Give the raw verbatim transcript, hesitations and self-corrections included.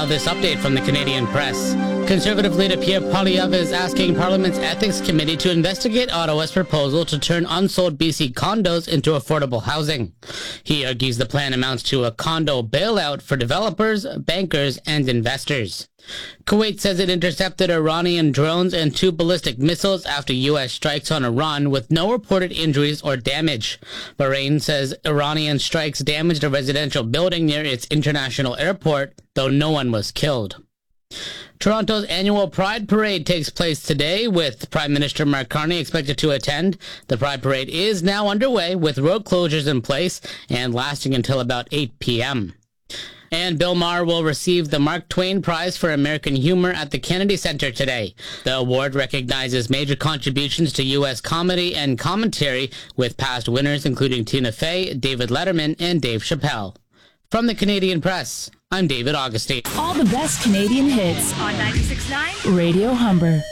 This update from the Canadian Press. Conservative leader Pierre Poilievre is asking Parliament's Ethics Committee to investigate Ottawa's proposal to turn unsold B C condos into affordable housing. He argues the plan amounts to a condo bailout for developers, bankers, and investors. Kuwait says it intercepted Iranian drones and two ballistic missiles after U S strikes on Iran with no reported injuries or damage. Bahrain says Iranian strikes damaged a residential building near its international airport, though no one was killed. Toronto's annual Pride Parade takes place today, with Prime Minister Mark Carney expected to attend. The Pride Parade is now underway, with road closures in place and lasting until about eight p.m. And Bill Maher will receive the Mark Twain Prize for American Humor at the Kennedy Center today. The award recognizes major contributions to U S comedy and commentary, with past winners including Tina Fey, David Letterman, and Dave Chappelle. From the Canadian Press, I'm David Augustine. All the best Canadian hits on ninety-six point nine Radio Humber.